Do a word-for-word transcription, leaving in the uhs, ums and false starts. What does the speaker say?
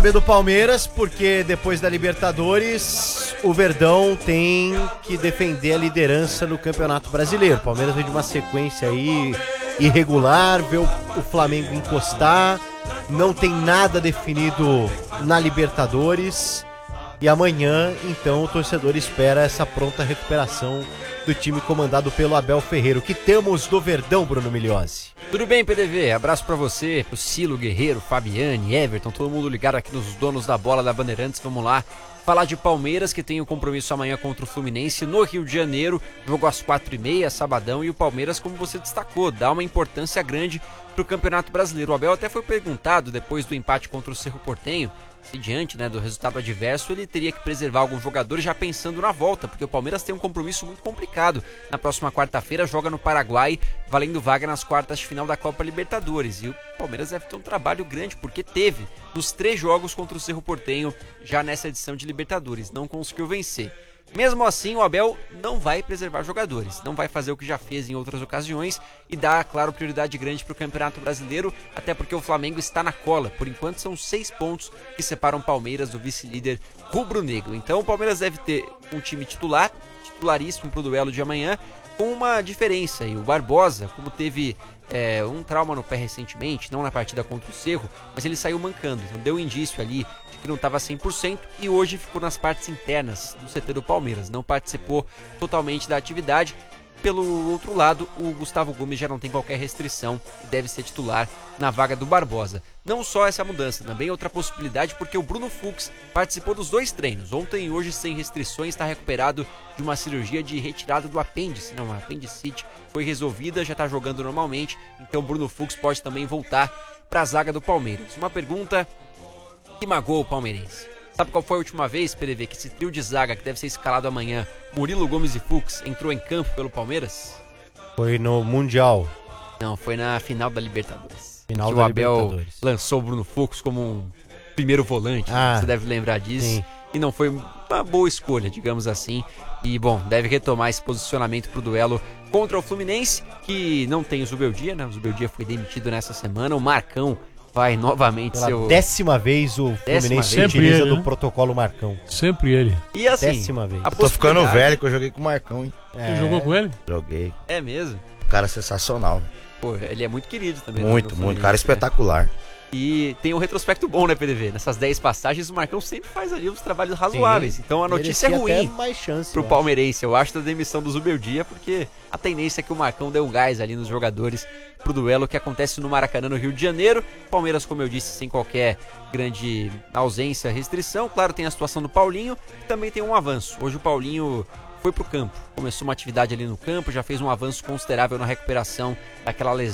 Do Palmeiras, porque depois da Libertadores o Verdão tem que defender a liderança no Campeonato Brasileiro. O Palmeiras vem de uma sequência aí irregular, vê o, o Flamengo encostar, não tem nada definido na Libertadores e amanhã então o torcedor espera essa pronta recuperação do time comandado pelo Abel Ferreira. O que temos do Verdão, Bruno Migliozzi? Tudo bem, P D V? Abraço pra você, pro Cilo, Guerreiro, Fabiane, Everton, todo mundo ligado aqui nos donos da bola da Bandeirantes. Vamos lá falar de Palmeiras, que tem um compromisso amanhã contra o Fluminense no Rio de Janeiro, jogo às quatro e meia, sabadão, e o Palmeiras, como você destacou, dá uma importância grande pro Campeonato Brasileiro. O Abel até foi perguntado, depois do empate contra o Cerro Porteño, se diante, né, do resultado adverso, ele teria que preservar alguns jogadores já pensando na volta, porque o Palmeiras tem um compromisso muito complicado. Na próxima quarta-feira joga no Paraguai, valendo vaga nas quartas de final da Copa Libertadores. E o Palmeiras deve ter um trabalho grande, porque teve nos três jogos contra o Cerro Porteño já nessa edição de Libertadores. Não conseguiu vencer. Mesmo assim, o Abel não vai preservar jogadores, não vai fazer o que já fez em outras ocasiões e dá, claro, prioridade grande para o Campeonato Brasileiro, até porque o Flamengo está na cola. Por enquanto são seis pontos que separam o Palmeiras do vice-líder rubro-negro. Então o Palmeiras deve ter um time titular, titularíssimo para o duelo de amanhã, com uma diferença. E o Barbosa, como teve é, um trauma no pé recentemente, não na partida contra o Cerro, mas ele saiu mancando, então deu um indício ali que não estava cem por cento e hoje ficou nas partes internas do C T do Palmeiras, não participou totalmente da atividade. Pelo outro lado, o Gustavo Gomes já não tem qualquer restrição e deve ser titular na vaga do Barbosa. Não só essa mudança, também outra possibilidade, porque o Bruno Fux participou dos dois treinos, ontem e hoje sem restrições, está recuperado de uma cirurgia de retirada do apêndice, não, a apendicite foi resolvida, já está jogando normalmente, então o Bruno Fux pode também voltar para a zaga do Palmeiras. Uma pergunta que magoou o palmeirense. Sabe qual foi a última vez, P D V, que esse trio de zaga que deve ser escalado amanhã, Murilo, Gomes e Fux, entrou em campo pelo Palmeiras? Foi no Mundial. Não, foi na final da Libertadores. Final que da o Abel Libertadores. lançou o Bruno Fux como um primeiro volante, ah, você deve lembrar disso. Sim. E não foi uma boa escolha, digamos assim. E, bom, deve retomar esse posicionamento pro duelo contra o Fluminense, que não tem o Zubeldia, né? O Zubeldia foi demitido nessa semana. O Marcão vai novamente Pela ser o... décima vez o Fluminense vez. utiliza ele, do né? protocolo Marcão. Sempre ele. E assim, Décima vez. a Tô ficando possibilidade- velho que eu joguei com o Marcão, hein? Você jogou com ele? Joguei. É mesmo? Cara sensacional. Pô, ele é muito querido também. no Muito, Fluminense, muito. Cara né? espetacular. E tem um retrospecto bom, né, P D V? Nessas dez passagens, o Marcão sempre faz ali uns trabalhos razoáveis. Sim. Então a notícia é Merecia ruim até mais chance, pro eu acho. palmeirense, eu acho, da demissão do Zubeldia, porque a tendência é que o Marcão dê um gás ali nos jogadores pro duelo que acontece no Maracanã, no Rio de Janeiro. Palmeiras, como eu disse, sem qualquer grande ausência, restrição. Claro, tem a situação do Paulinho, que também tem um avanço. Hoje o Paulinho foi pro campo, começou uma atividade ali no campo, já fez um avanço considerável na recuperação daquela lesão